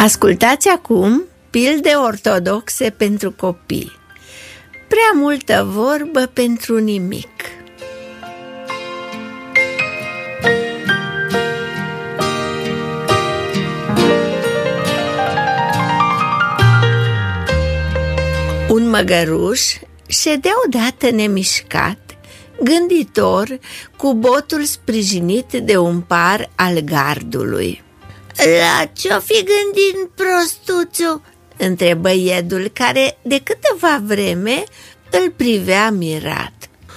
Ascultați acum pilde ortodoxe pentru copii. Prea multă vorbă pentru nimic. Un măgăruș ședea odată nemișcat, gânditor, cu botul sprijinit de un par al gardului. La ce-o fi gândit prostuțul?" întrebă iedul, care de câteva vreme îl privea mirat.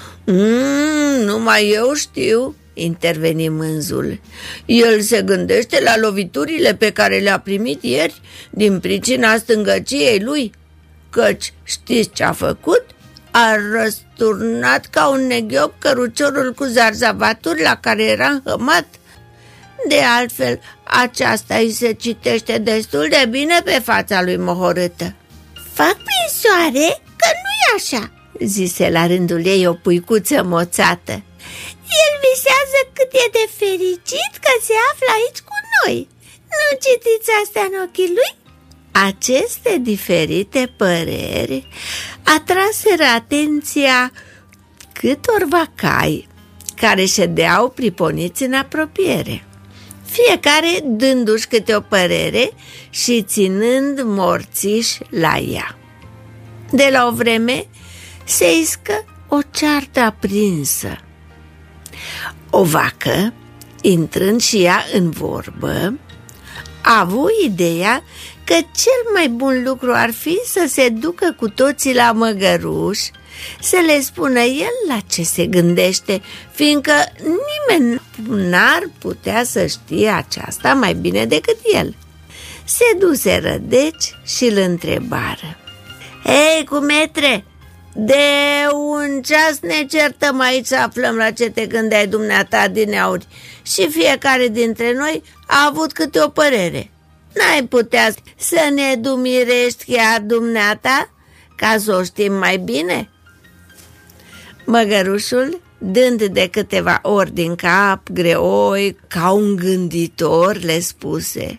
Numai eu știu," interveni mânzul. El se gândește la loviturile pe care le-a primit ieri din pricina stângăciei lui, căci știți ce-a făcut? A răsturnat ca un neghiop căruciorul cu zarzavaturi la care era înhămat. De altfel, aceasta îi se citește destul de bine pe fața lui mohorâtă." Fac prin soare că nu-i așa," zise la rândul ei o puicuță moțată. El visează cât e de fericit că se află aici cu noi. Nu citiți astea în ochii lui?" Aceste diferite păreri atraseră atenția câtorva cai care ședeau priponiți în apropiere, fiecare dându-și câte o părere și ținând morțiși la ea. De la o vreme se iscă o ceartă aprinsă. O vacă, intrând și ea în vorbă, a avut ideea că cel mai bun lucru ar fi să se ducă cu toții la măgăruș, să le spună el la ce se gândește, fiindcă nimeni n-ar putea să știe aceasta mai bine decât el. Se duseră deci și îl întrebară. Hei, cumetre, de un ceas ne certăm aici să aflăm la ce te gândeai dumneata adineauri și fiecare dintre noi a avut câte o părere. N-ai putea să ne dumirești chiar dumneata ca să o știm mai bine?" Măgărușul, dând de câteva ori din cap greoi ca un gânditor, le spuse: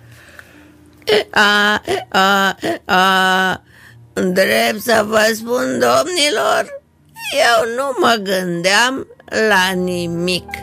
Drept să vă spun, domnilor, eu nu mă gândeam la nimic."